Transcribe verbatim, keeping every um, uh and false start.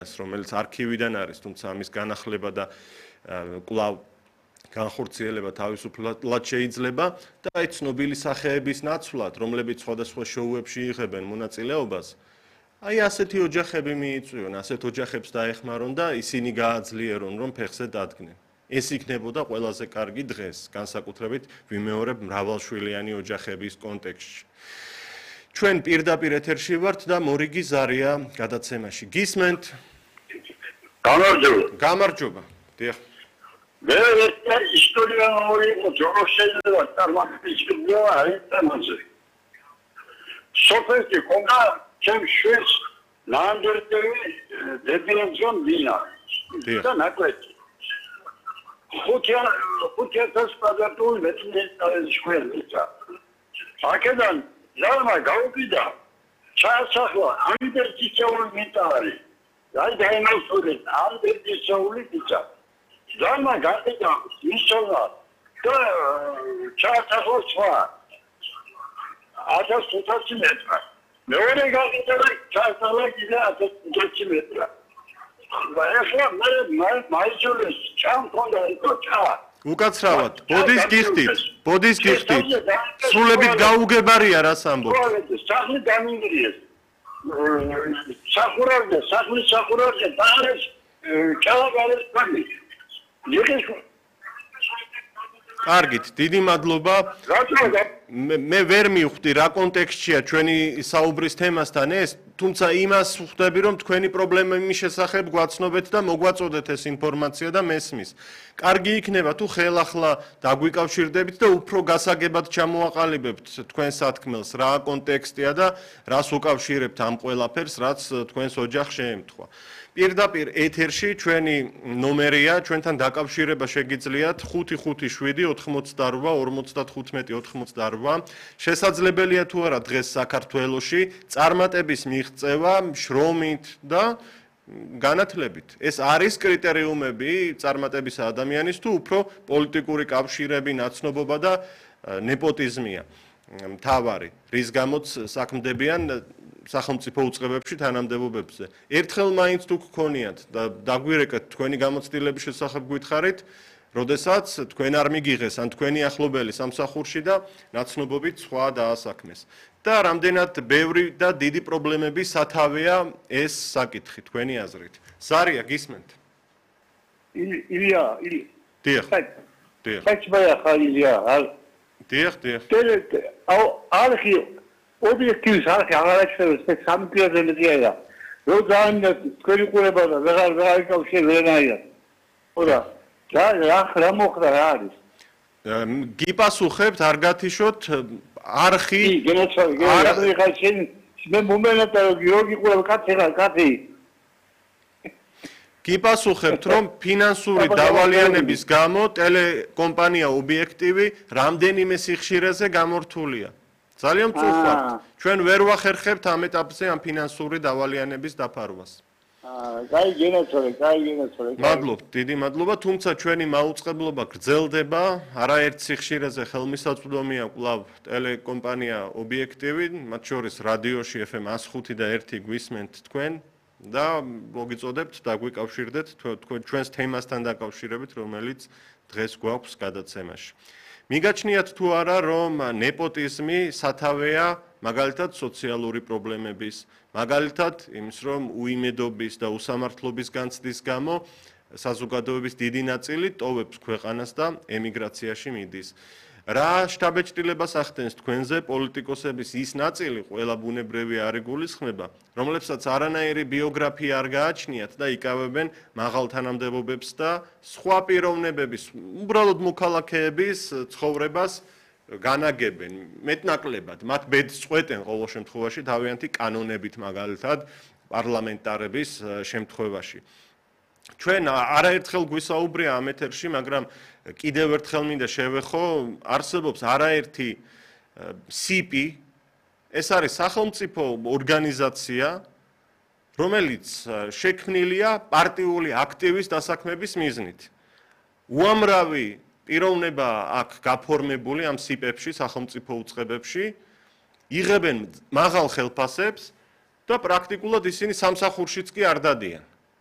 რომელიც არქივიდან არის, თუმცა ამის განახლება და კვლავ განხორციელება თავისუფლად შეიძლება და აი ცნობილი სახეების ნაცვლად, რომლებიც სხვადასხვა შოუებში იღებენ მონაწილეობას, აი ასეთი ოჯახები მიიწვიონ, ასეთ ოჯახებს დაეხმარონ და ისინი გააძლიერონ, რომ ფეხზე დადგნენ. ეს იქნებოდა ყველაზე კარგი დღეს, განსაკუთრებით ვიმეორებ მრავალშვილიანი ოჯახების კონტექსტში. ჩვენ პირდაპირ ეთერში ვართ და მორიგი ზარია გადაცემაში. გისმენთ? გამარჯობა. გამარჯობა. დიახ. მე ეს ისტორია მოვიყო, რომ შეიძლება წარმატებული არის თემაზე. სოფელში კონდა ჩემ შვენს ნამდვილი დებიენზონ დინა. და ნაკლეთი. ხუთია ხუთიათას კვადრატული მეტრი შვენიცა. აქედან ზარმა გაუგიდა ჩაასახლა ანდერტისეული მეტარი. აი დაიმოსული ანდერტისეული პიცა. ზარმა გაყიდა ისოლა და ჩაასახლა სხვა ათას ოცდაათი მეტრი. მეორე გაყიდა და ჩაასახლა კიდე ათას ოცდაათი მეტრი. ახლა მე მაიჯულის ჩამ ქონდა იყო ჩა. უკაცრავად, ბოდის გიხდით, ბოდის გიხდით. სრულებით გაუგებარია რას ამბობთ. სახლი დამინგრიეს. სახურავდა, სახლის სახურავდა და არის ჩალაგალის ფანი. კარგით, დიდი მადლობა. მე ვერ მივხვდი რა კონტექსტშია ჩვენი საუბრის თემასთან ეს, თუმცა იმას ვხვდები, რომ თქვენი პრობლემა იმის შესახებ გვაცნობეთ და მოგვაწოდეთ ეს ინფორმაცია და მესმის. კარგი იქნება თუ ხელახლა დაგვიკავშირდებით და უფრო გასაგებად ჩამოაყალიბებთ თქვენ სათქმელს, რა კონტექსტია და რას უკავშირებთ ამ ყველაფერს, რაც თქვენს ოჯახს შეემთხვა. პირდაპირ ეთერში ჩვენი ნომერია, ჩვენთან დაკავშირება შეგიძლიათ ხუთი ხუთი შვიდი ოთხმოცდარვა ორმოცდათხუთმეტი ოთხმოცდარვა. შესაძლებელია თუ არა დღეს საქართველოში წარმატების მიღწევა შრომით და განათლებით. ეს არის კრიტერიუმები წარმატებისა ადამიანის თუ უფრო პოლიტიკური კავშირები, ნაცნობობა და ნეპოტიზმია მთავარი, რის გამოც საქმდებიან სახელმწიფო უწყებებში თანამდებობებზე. ერთხელ მაინც თუ გქონიათ და დაგვირეკეთ თქვენი გამოცდილების შესახებ გითხარით, როდესაც თქვენ არ მიგიღეს ან თქვენი ახლობელი სამსახურში და ნაცნობობით სხვა დაასაქმეს. და რამდენად ბევრი და დიდი პრობლემები სათავეა ეს საკითხი თქვენი აზრით. ზარია, გისმენთ? ილია, ილია. დიახ. დიახ. საჭმეა ხალილია. დიახ, დიახ. აუ, არქი ობიექტივის არქი აღარაჩვევს ეს სამი კილოზე მეტია. რო ძალიან თქვენი ყურება და ვეღარ ვეღარ იკავშირე ვერანაირად. ხოდა, რა რა რა მოხდა რა არის? გიპასუხებთ, არ გათიშოთ არხი. კი, გენაცვალე, გენაცვალე ხალ შენ მე მომენათა გიორგი ყურება კაცი ხარ, კაცი. გიპასუხებთ, რომ ფინანსური დავალიანების გამო ტელეკომპანია ობიექტივი რამდენიმე სიხშირეზე გამორთულია. ძალიან მწუხართ. ჩვენ ვერ ვახერხებთ ამ ეტაპზე ამ ფინანსური დავალიანების დაფარვას. აა, კაი გენაცვალე, კაი გენაცვალე. მადლობთ, დიდი მადლობა, თუმცა ჩვენი მაუწყებლობა გრძელდება, არაერთ სიხშირეზე ხელმისაწვდომია კვლავ ტელეკომპანია ობიექტივი, მათ შორის რადიოში ეფ ემ εκατს ხუთი და ერთი გვისმენთ თქვენ და მოგიწოდებთ დაგვიკავშირდეთ თქვენ ჩვენს თემასთან დაკავშირებით, რომელიც დღეს გვაქვს გადაცემაში. მიგაჩნიათ თუ არა, რომ ნეპოტიზმი სათავეა მაგალითად სოციალური პრობლემების, მაგალითად იმის, რომ უიმედობის და უსამართლობის განცდის გამო საზოგადოების დიდი ნაწილი ტოვებს ქვეყანას და ემიგრაციაში მიდის. რა შთაბეჭდილებას ახდენს თქვენზე პოლიტიკოსების ის ნაწილი, ყველა ბუნებრივი არ იგულისხმება, რომლებსაც არანაირი ბიოგრაფია არ გააჩნიათ და იკავებენ მაღალ თანამდებობებს და სხვა პიროვნებების, უბრალოდ მოქალაქეების ცხოვრებას განაგებენ მეტნაკლებად, მათ ბედს წყვეტენ ყოველ შემთხვევაში თავიანთი კანონებით მაგალითად პარლამენტარების შემთხვევაში. ჩვენ არაერთხელ გვისაუბრია ამ ეთერში, მაგრამ კიდევ ერთხელ მინდა შევეხო, არსებობს არაერთი სიპი, ეს არის სახელმწიფო ორგანიზაცია, რომელიც შექმნილია პარტიული აქტივის დასაქმების მიზნით. უამრავი პიროვნება აქ გაფორმებული ამ სიპებში, სახელმწიფო უწყებებში, იღებენ მაღალ ხელფასებს და პრაქტიკულად ისინი სამსახურშიც კი არ დადიან.